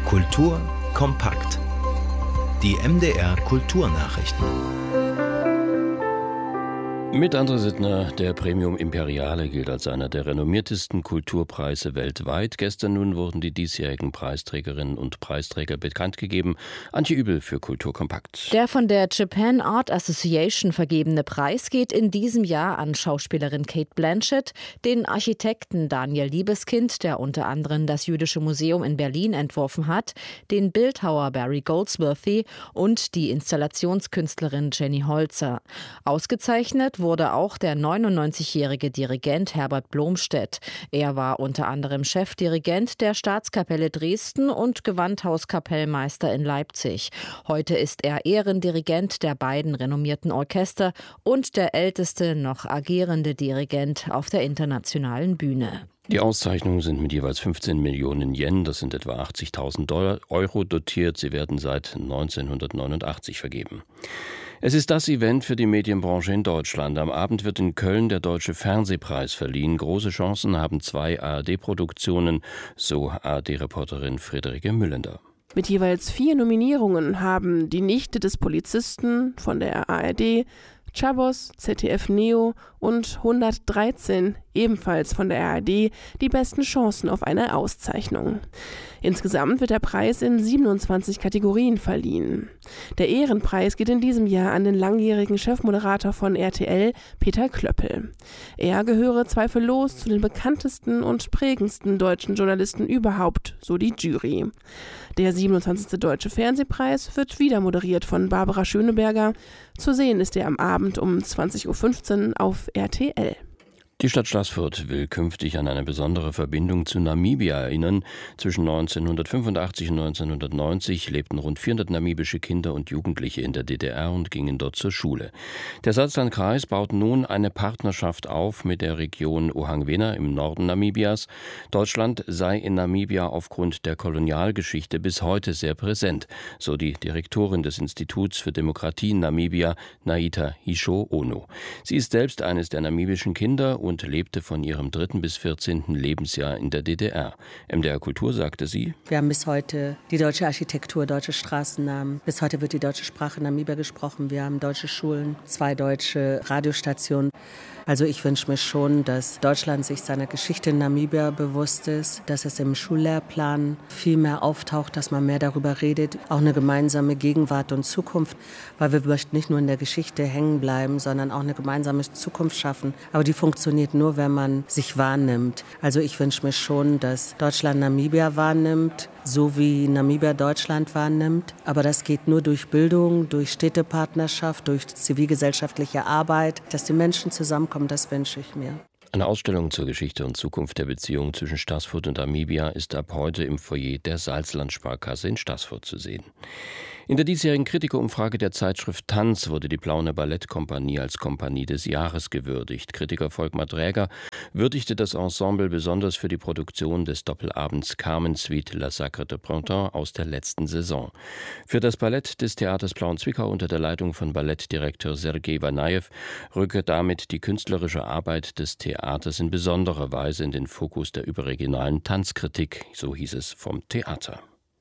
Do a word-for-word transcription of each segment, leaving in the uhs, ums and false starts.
Kultur kompakt. Die M D R Kulturnachrichten. Mit André Sittner, der Premium Imperiale gilt als einer der renommiertesten Kulturpreise weltweit. Gestern nun wurden die diesjährigen Preisträgerinnen und Preisträger bekannt gegeben. Antje Übel für Kultur kompakt. Der von der Japan Art Association vergebene Preis geht in diesem Jahr an Schauspielerin Cate Blanchett, den Architekten Daniel Liebeskind, der unter anderem das Jüdische Museum in Berlin entworfen hat, den Bildhauer Barry Goldsworthy und die Installationskünstlerin Jenny Holzer. Ausgezeichnet wurde auch der neunundneunzigjährige Dirigent Herbert Blomstedt. Er war unter anderem Chefdirigent der Staatskapelle Dresden und Gewandhauskapellmeister in Leipzig. Heute ist er Ehrendirigent der beiden renommierten Orchester und der älteste noch agierende Dirigent auf der internationalen Bühne. Die Auszeichnungen sind mit jeweils fünfzehn Millionen Yen, das sind etwa achtzigtausend Euro, dotiert. Sie werden seit neunzehnhundertneunundachtzig vergeben. Es ist das Event für die Medienbranche in Deutschland. Am Abend wird in Köln der Deutsche Fernsehpreis verliehen. Große Chancen haben zwei A R D-Produktionen, so A R D-Reporterin Friederike Müllender. Mit jeweils vier Nominierungen haben Die Nichte des Polizisten von der A R D, Chabos, Z D F Neo und hundertdreizehn, ebenfalls von der A R D, die besten Chancen auf eine Auszeichnung. Insgesamt wird der Preis in siebenundzwanzig Kategorien verliehen. Der Ehrenpreis geht in diesem Jahr an den langjährigen Chefmoderator von R T L, Peter Klöppel. Er gehöre zweifellos zu den bekanntesten und prägendsten deutschen Journalisten überhaupt, so die Jury. Der siebenundzwanzigste Deutsche Fernsehpreis wird wieder moderiert von Barbara Schöneberger. Zu sehen ist er am Abend um zwanzig Uhr fünfzehn auf R T L. Die Stadt Staßfurt will künftig an eine besondere Verbindung zu Namibia erinnern. Zwischen neunzehnhundertfünfundachtzig und neunzehnhundertneunzig lebten rund vierhundert namibische Kinder und Jugendliche in der D D R und gingen dort zur Schule. Der Salzlandkreis baut nun eine Partnerschaft auf mit der Region Ohangwena im Norden Namibias. Deutschland sei in Namibia aufgrund der Kolonialgeschichte bis heute sehr präsent, so die Direktorin des Instituts für Demokratie in Namibia, Naita Hisho-Ono. Sie ist selbst eines der namibischen Kinder und und lebte von ihrem dritten bis vierzehnten Lebensjahr in der D D R. M D R Kultur sagte sie: Wir haben bis heute die deutsche Architektur, deutsche Straßennamen. Bis heute wird die deutsche Sprache in Namibia gesprochen. Wir haben deutsche Schulen, zwei deutsche Radiostationen. Also ich wünsche mir schon, dass Deutschland sich seiner Geschichte in Namibia bewusst ist, dass es im Schullehrplan viel mehr auftaucht, dass man mehr darüber redet, auch eine gemeinsame Gegenwart und Zukunft, weil wir möchten nicht nur in der Geschichte hängen bleiben, sondern auch eine gemeinsame Zukunft schaffen. Aber die funktioniert nur, wenn man sich wahrnimmt. Also ich wünsche mir schon, dass Deutschland Namibia wahrnimmt, so wie Namibia Deutschland wahrnimmt. Aber das geht nur durch Bildung, durch Städtepartnerschaft, durch zivilgesellschaftliche Arbeit, dass die Menschen zusammenkommen, das wünsche ich mir. Eine Ausstellung zur Geschichte und Zukunft der Beziehung zwischen Staßfurt und Namibia ist ab heute im Foyer der Salzland-Sparkasse in Staßfurt zu sehen. In der diesjährigen Kritikerumfrage der Zeitschrift Tanz wurde die Plaune Ballettkompanie als Kompanie des Jahres gewürdigt. Kritiker Volkmar Dräger würdigte das Ensemble besonders für die Produktion des Doppelabends Carmen Suite La Sacre de Printemps aus der letzten Saison. Für das Ballett des Theaters Plauen-Zwickau unter der Leitung von Ballettdirektor Sergei Vanajew rücke damit die künstlerische Arbeit des Theaters in besonderer Weise in den Fokus der überregionalen Tanzkritik, so hieß es vom Theater.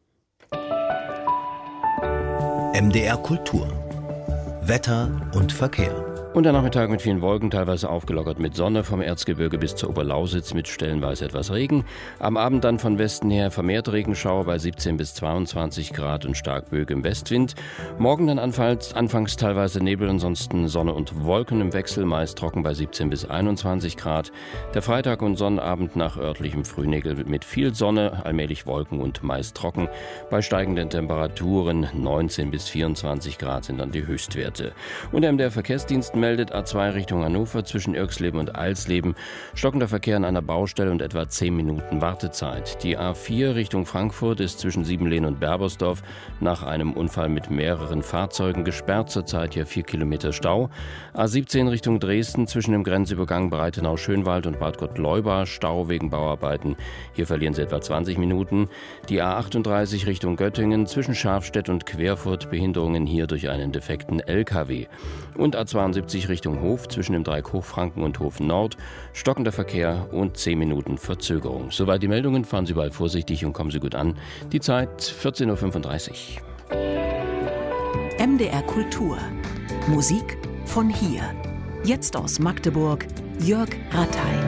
M D R Kultur. Wetter und Verkehr. Und der Nachmittag mit vielen Wolken, teilweise aufgelockert mit Sonne, vom Erzgebirge bis zur Oberlausitz mit stellenweise etwas Regen. Am Abend dann von Westen her vermehrt Regenschauer bei siebzehn bis zweiundzwanzig Grad und stark böigem Westwind. Morgen dann anfangs, anfangs teilweise Nebel, ansonsten Sonne und Wolken im Wechsel, meist trocken bei siebzehn bis einundzwanzig Grad. Der Freitag und Sonnabend nach örtlichem Frühnebel mit viel Sonne, allmählich Wolken und meist trocken. Bei steigenden Temperaturen neunzehn bis vierundzwanzig Grad sind dann die Höchstwerte. Und M D R Verkehrsdienst meldet A zwei Richtung Hannover zwischen Irxleben und Eilsleben. Stockender Verkehr an einer Baustelle und etwa zehn Minuten Wartezeit. Die A vier Richtung Frankfurt ist zwischen Siebenlehn und Berbersdorf nach einem Unfall mit mehreren Fahrzeugen gesperrt. Zurzeit hier vier Kilometer Stau. A siebzehn Richtung Dresden zwischen dem Grenzübergang Breitenau-Schönwald und Bad Gottleuba. Stau wegen Bauarbeiten. Hier verlieren Sie etwa zwanzig Minuten. Die A achtunddreißig Richtung Göttingen zwischen Schafstedt und Querfurt. Behinderungen hier durch einen defekten L K W. Und A zweiundsiebzig siebzig Richtung Hof zwischen dem Dreieck Hochfranken und Hof Nord. Stockender Verkehr und zehn Minuten Verzögerung. Soweit die Meldungen. Fahren Sie bald vorsichtig und kommen Sie gut an. Die Zeit vierzehn Uhr fünfunddreißig. M D R Kultur. Musik von hier. Jetzt aus Magdeburg, Jörg Rattay.